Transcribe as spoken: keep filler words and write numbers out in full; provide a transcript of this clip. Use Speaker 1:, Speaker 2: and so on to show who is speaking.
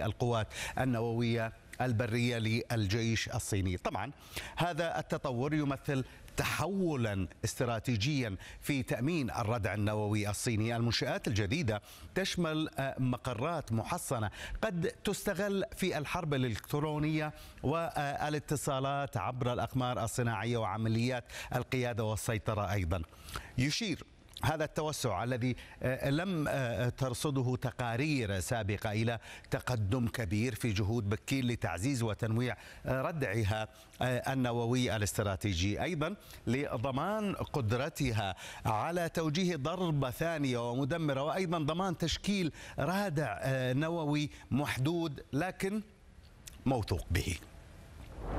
Speaker 1: في القوات النووية البرية للجيش الصيني. طبعا هذا التطور يمثل تحولا استراتيجيا في تأمين الردع النووي الصيني. المنشآت الجديدة تشمل مقرات محصنة قد تستغل في الحرب الإلكترونية والاتصالات عبر الأقمار الصناعية وعمليات القيادة والسيطرة أيضا. يشير هذا التوسع الذي لم ترصده تقارير سابقة إلى تقدم كبير في جهود بكين لتعزيز وتنويع ردعها النووي الاستراتيجي، أيضا لضمان قدرتها على توجيه ضربة ثانية ومدمرة، وأيضا ضمان تشكيل رادع نووي محدود لكن موثوق به.